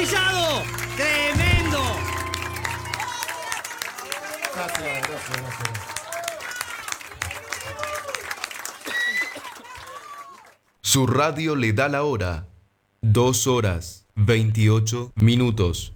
Mellado. Tremendo. Gracias. Su radio le da la hora. 2 horas, 28 minutos.